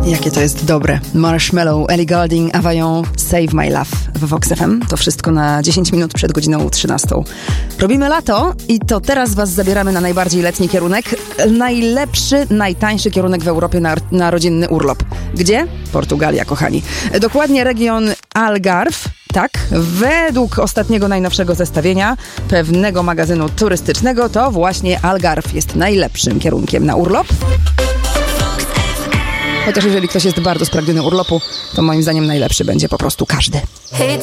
Jakie to jest dobre. Marshmallow, Ellie Goulding, Availlon, Save My Love w Vox FM. To wszystko na 10 minut przed godziną 13. Robimy lato i to teraz was zabieramy na najbardziej letni kierunek. Najlepszy, najtańszy kierunek w Europie na rodzinny urlop. Gdzie? Portugalia, kochani. Dokładnie region Algarve. Tak, według ostatniego, najnowszego zestawienia pewnego magazynu turystycznego, to właśnie Algarve jest najlepszym kierunkiem na urlop. Chociaż jeżeli ktoś jest bardzo spragniony urlopu, to moim zdaniem najlepszy będzie po prostu każdy.